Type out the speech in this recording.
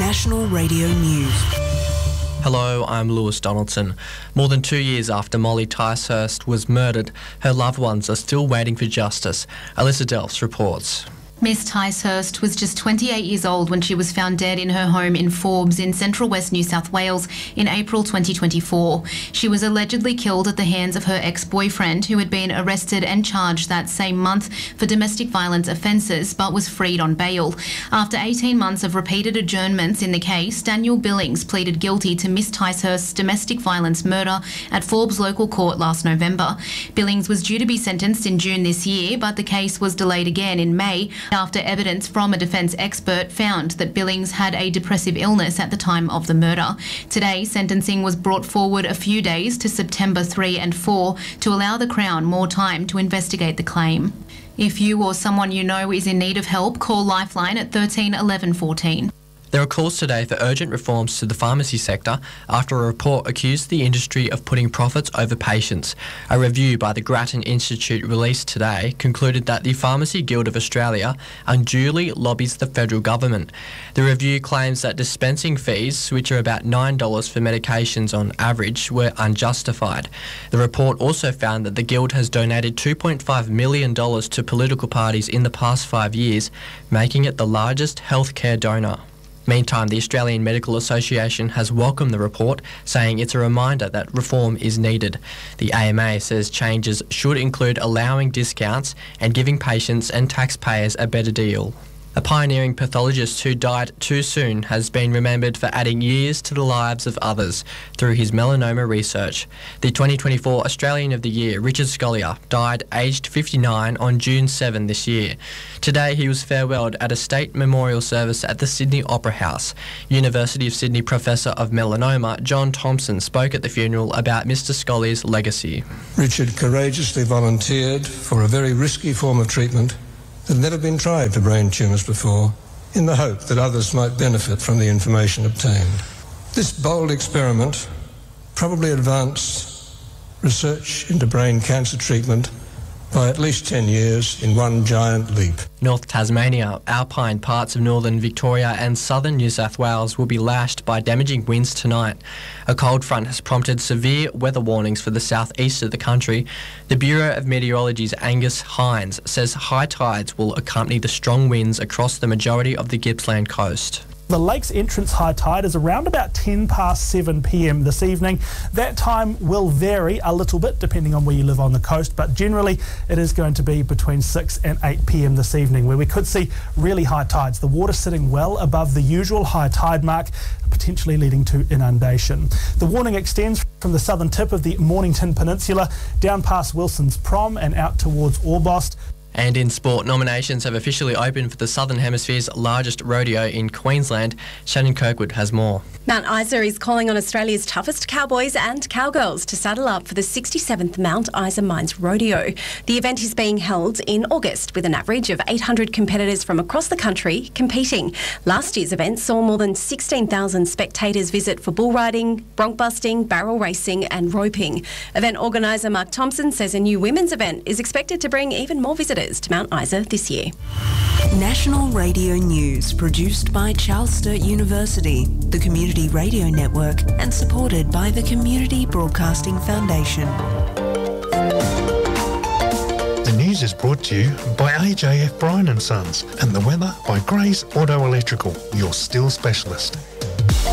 National Radio News. Hello, I'm Lewis Donaldson. More than 2 years after Molly Ticehurst was murdered, her loved ones are still waiting for justice. Alyssa Delfs reports. Miss Ticehurst was just 28 years old when she was found dead in her home in Forbes in central west New South Wales in April 2024. She was allegedly killed at the hands of her ex-boyfriend, who had been arrested and charged that same month for domestic violence offences but was freed on bail. After 18 months of repeated adjournments in the case, Daniel Billings pleaded guilty to Miss Ticehurst's domestic violence murder at Forbes local court last November. Billings was due to be sentenced in June this year, but the case was delayed again in May after evidence from a defence expert found that Billings had a depressive illness at the time of the murder. Today, sentencing was brought forward a few days to September 3 and 4 to allow the Crown more time to investigate the claim. If you or someone you know is in need of help, call Lifeline at 13 11 14. There are calls today for urgent reforms to the pharmacy sector after a report accused the industry of putting profits over patients. A review by the Grattan Institute released today concluded that the Pharmacy Guild of Australia unduly lobbies the federal government. The review claims that dispensing fees, which are about $9 for medications on average, were unjustified. The report also found that the Guild has donated $2.5 million to political parties in the past 5 years, making it the largest healthcare donor. Meantime, the Australian Medical Association has welcomed the report, saying it's a reminder that reform is needed. The AMA says changes should include allowing discounts and giving patients and taxpayers a better deal. A pioneering pathologist who died too soon has been remembered for adding years to the lives of others through his melanoma research. The 2024 Australian of the Year, Richard Scolyer, died aged 59 on June 7 this year. Today he was farewelled at a state memorial service at the Sydney Opera House. University of Sydney Professor of Melanoma John Thompson spoke at the funeral about Mr Scolyer's legacy. Richard courageously volunteered for a very risky form of treatment that had never been tried for brain tumours before, in the hope that others might benefit from the information obtained. This bold experiment probably advanced research into brain cancer treatment by at least 10 years in one giant leap. North Tasmania, alpine parts of northern Victoria and southern New South Wales will be lashed by damaging winds tonight. A cold front has prompted severe weather warnings for the southeast of the country. The Bureau of Meteorology's Angus Hines says high tides will accompany the strong winds across the majority of the Gippsland coast. The lake's entrance high tide is around about 10 past 7 p.m. this evening. That time will vary a little bit depending on where you live on the coast, but generally it is going to be between 6 and 8 p.m. this evening, where we could see really high tides. The water sitting well above the usual high tide mark, potentially leading to inundation. The warning extends from the southern tip of the Mornington Peninsula down past Wilson's Prom and out towards Orbost. And in sport, nominations have officially opened for the Southern Hemisphere's largest rodeo in Queensland. Shannon Kirkwood has more. Mount Isa is calling on Australia's toughest cowboys and cowgirls to saddle up for the 67th Mount Isa Mines Rodeo. The event is being held in August with an average of 800 competitors from across the country competing. Last year's event saw more than 16,000 spectators visit for bull riding, bronc busting, barrel racing and roping. Event organiser Mark Thompson says a new women's event is expected to bring even more visitors to Mount Isa this year. National Radio News, produced by Charles Sturt University, the Community Radio Network, and supported by the Community Broadcasting Foundation. The news is brought to you by AJF Bryan & Sons and the weather by Gray's Auto Electrical, your steel specialist.